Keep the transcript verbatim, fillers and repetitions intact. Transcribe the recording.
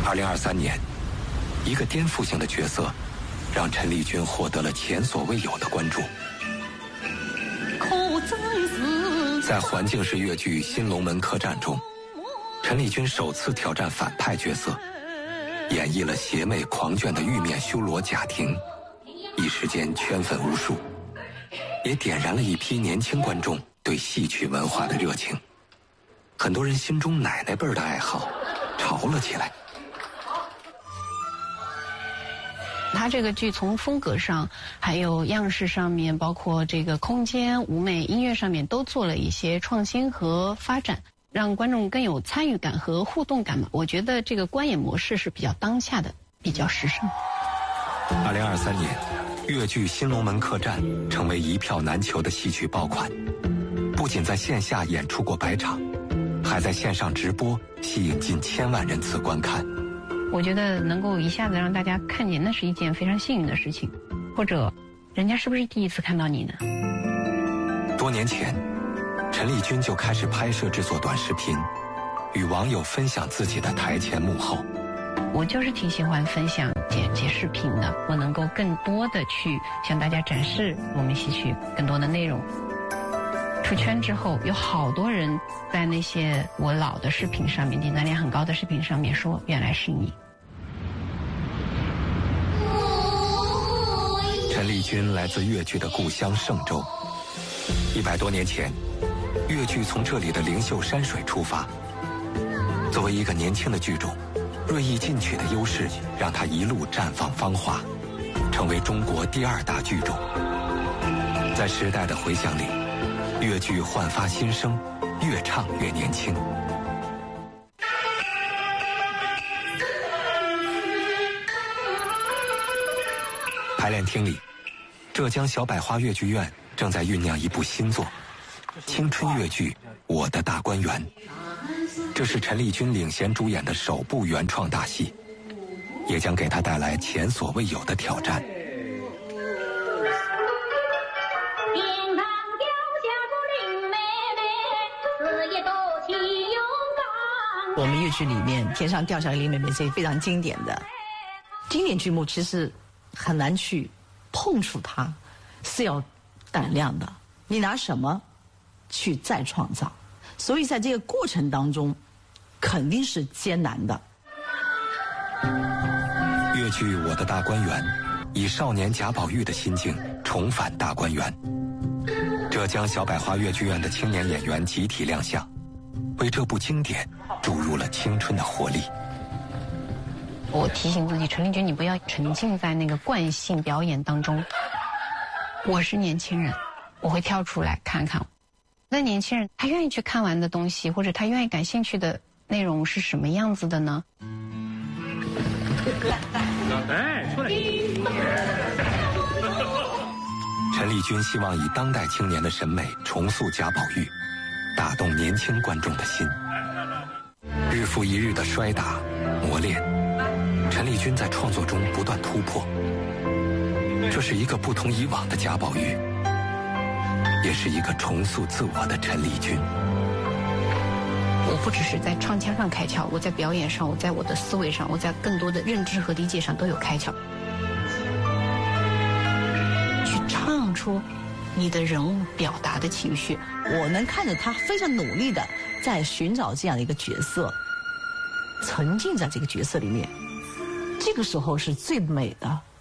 二零二三年，一个颠覆性的角色，让陈丽君获得了前所未有的关注。在环境式越剧《新龙门客栈》中，陈丽君首次挑战反派角色，演绎了邪魅狂狷的玉面修罗贾婷，一时间圈粉无数，也点燃了一批年轻观众对戏曲文化的热情。很多人心中奶奶辈儿的爱好潮了起来。 他这个剧从风格上，还有样式上面，包括这个空间、舞美、音乐上面，都做了一些创新和发展，让观众更有参与感和互动感嘛。我觉得这个观演模式是比较当下的，比较时尚。 二零二三年，越剧《新龙门客栈》成为一票难求的戏曲爆款，不仅在线下演出过百场，还在线上直播，吸引近千万人次观看。 我觉得能够一下子让大家看见，那是一件非常幸运的事情。或者，人家是不是第一次看到你呢？ 多年前，陈丽君就开始拍摄制作短视频，与网友分享自己的台前幕后。 我就是挺喜欢分享剪辑视频的，我能够更多的去向大家展示我们戏曲更多的内容。出圈之后，有好多人在那些我老的视频上面，点赞量很高的视频上面说，原来是你。 陈丽君来自越剧的故乡嵊州，一百多年前，越剧从这里的灵秀山水出发。作为一个年轻的剧种，锐意进取的优势让它一路绽放芳华，成为中国第二大剧种。在时代的回响里，越剧焕发新生，越唱越年轻。排练厅里，浙江小百花越剧院正在酝酿一部新作——青春越剧《我的大观园》。这是陈丽君领衔主演的首部原创大戏，也将给她带来前所未有的挑战。 我们越剧里面天上掉下来林妹妹是非常经典的经典剧目，其实很难去碰触它，是要胆量的。你拿什么去再创造？所以在这个过程当中肯定是艰难的。 越剧《我的大观园》以少年贾宝玉的心境重返大观园，浙江小百花越剧院的青年演员集体亮相，为这部经典注入了青春的活力。 我提醒自己，陈丽君，你不要沉浸在那个惯性表演当中。我是年轻人，我会跳出来看看，那年轻人他愿意去看完的东西，或者他愿意感兴趣的内容是什么样子的呢？ 哎，出来！ 陈丽君希望以当代青年的审美重塑贾宝玉，打动年轻观众的心。日复一日的摔打磨练，陈丽君在创作中不断突破。这是一个不同以往的贾宝玉，也是一个重塑自我的陈丽君。 我不只是在唱腔上开窍，我在表演上，我在我的思维上，我在更多的认知和理解上都有开窍，去唱出你的人物表达的情绪。 我能看着他非常努力的在寻找这样的一个角色，沉浸在这个角色里面，这个时候是最美的。